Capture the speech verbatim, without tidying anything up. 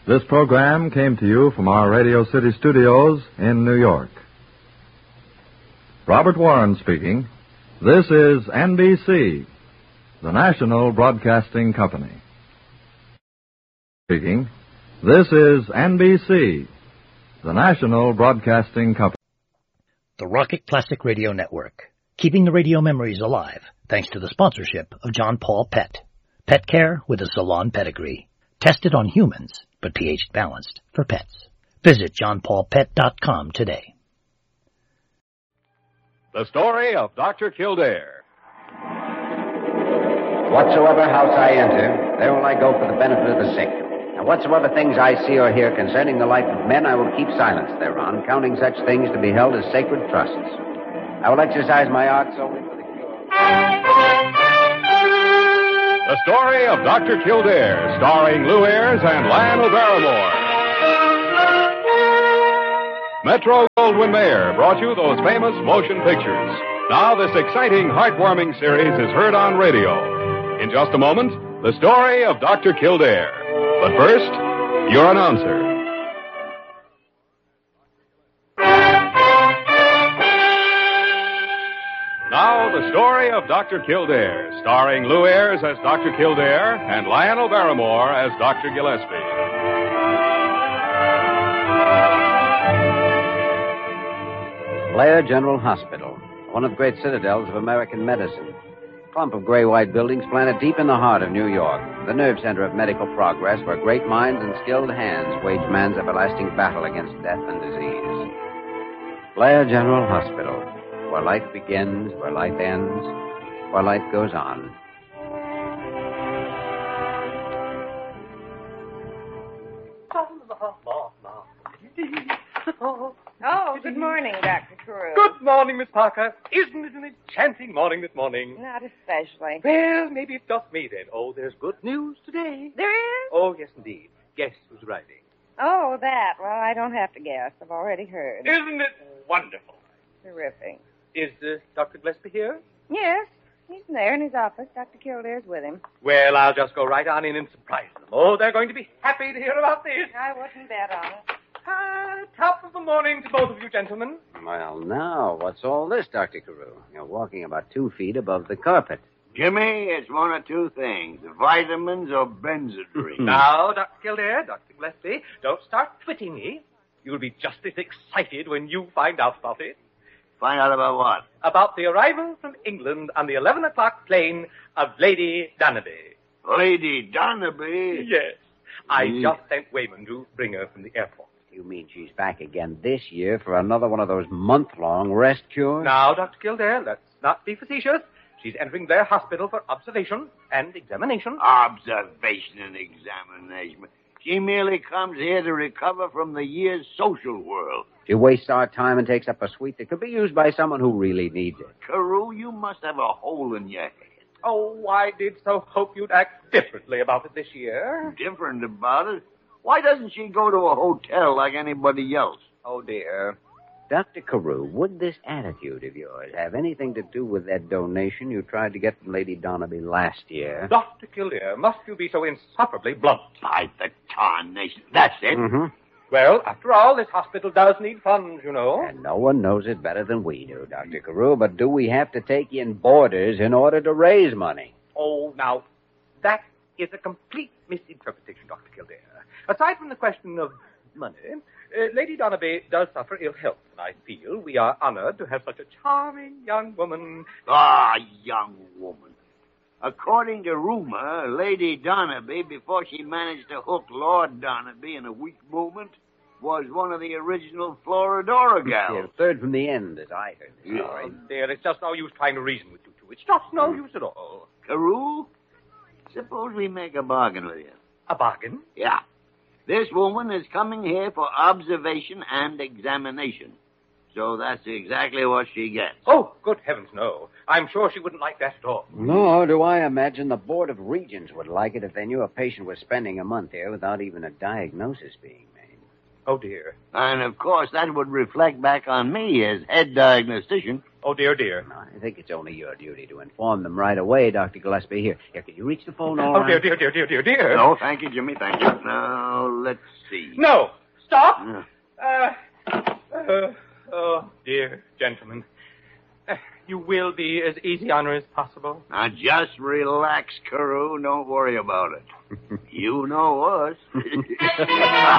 This program came to you from our Radio City studios in New York. Robert Warren speaking. This is N B C, the National Broadcasting Company. Speaking. This is N B C, the National Broadcasting Company. The Rocket Classic Radio Network, keeping the radio memories alive thanks to the sponsorship of John Paul Pet. Pet care with a salon pedigree. Tested on humans, but pH balanced for pets. Visit john paul pet dot com today. The story of Doctor Kildare. Whatsoever house I enter, there will I go for the benefit of the sick. And whatsoever things I see or hear concerning the life of men, I will keep silence thereon, counting such things to be held as sacred trusts. I will exercise my art solely for the cure. The story of Doctor Kildare, starring Lou Ayres and Lionel Barrymore. Metro-Goldwyn-Mayer brought you those famous motion pictures. Now this exciting, heartwarming series is heard on radio. In just a moment, the story of Doctor Kildare. But first, your announcer. Now, the story of Doctor Kildare, starring Lou Ayres as Doctor Kildare and Lionel Barrymore as Doctor Gillespie. Blair General Hospital, one of the great citadels of American medicine. A clump of gray-white buildings planted deep in the heart of New York, the nerve center of medical progress where great minds and skilled hands wage man's everlasting battle against death and disease. Blair General Hospital, where life begins, where life ends, where life goes on. Oh, good morning, Doctor Carew. Good morning, Miss Parker. Isn't it an enchanting morning this morning? Not especially. Well, maybe it's just me then. Oh, there's good news today. There is? Oh, yes, indeed. Guess who's writing? Oh, that. Well, I don't have to guess. I've already heard. Isn't it wonderful? Terrific. Is uh, Doctor Gillespie here? Yes, he's there in his office. Doctor Kildare's with him. Well, I'll just go right on in and surprise them. Oh, they're going to be happy to hear about this. I wouldn't bet on it. Ah, top of the morning to both of you gentlemen. Well, now, what's all this, Doctor Carew? You're walking about two feet above the carpet. Jimmy, it's one of two things, vitamins or Benzedrine. Now, Doctor Kildare, Doctor Gillespie, don't start twitting me. You'll be just as excited when you find out about it. Find out about what? About the arrival from England on the eleven o'clock plane of Lady Donaby. Lady Donaby? Yes. I Mm. just sent Wayman to bring her from the airport. You mean she's back again this year for another one of those month-long rest cures? Now, Doctor Kildare, let's not be facetious. She's entering their hospital for observation and examination. Observation and examination. She merely comes here to recover from the year's social whirl. She wastes our time and takes up a suite that could be used by someone who really needs it. Carew, you must have a hole in your head. Oh, I did so hope you'd act differently about it this year. Different about it? Why doesn't she go to a hotel like anybody else? Oh, dear. Doctor Carew, would this attitude of yours have anything to do with that donation you tried to get from Lady Donaby last year? Doctor Kildare, must you be so insufferably blunt? By the tarnation. That's it. Mm-hmm. Well, after all, this hospital does need funds, you know. And no one knows it better than we do, Doctor Carew, but do we have to take in boarders in order to raise money? Oh, now, that is a complete misinterpretation, Doctor Kildare. Aside from the question of money, uh, Lady Donaby does suffer ill health, and I feel we are honored to have such a charming young woman. Ah, young woman. According to rumor, Lady Donaby, before she managed to hook Lord Donaby in a weak movement, was one of the original Floridora gals. Yeah, third from the end, as I heard the story. Oh, dear, it's just no use trying to reason with you two. It's just no use at all. Carew, suppose we make a bargain with you. A bargain? Yeah. This woman is coming here for observation and examination. So that's exactly what she gets. Oh, good heavens, no. I'm sure she wouldn't like that at all. Nor do I imagine the Board of Regents would like it if they knew a patient was spending a month here without even a diagnosis being made. Oh, dear. And, of course, that would reflect back on me as head diagnostician. Oh, dear, dear. I think it's only your duty to inform them right away, Doctor Gillespie. Here, here, can you reach the phone all Oh, right? dear, dear, dear, dear, dear, dear. No, thank you, Jimmy, thank you. Now, let's see. No! Stop! Uh, Uh, uh, oh, dear gentlemen. Uh, you will be as easy on her as possible. Now, just relax, Carew. Don't worry about it. You know us.